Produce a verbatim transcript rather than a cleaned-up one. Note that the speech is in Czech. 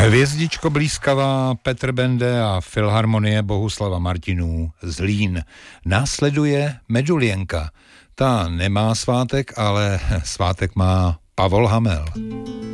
Hvězdičko blízkavá, Petr Bende a Filharmonie Bohuslava Martinů Zlín. Následuje Medulienka. Ta nemá svátek, ale svátek má Pavol Hamel.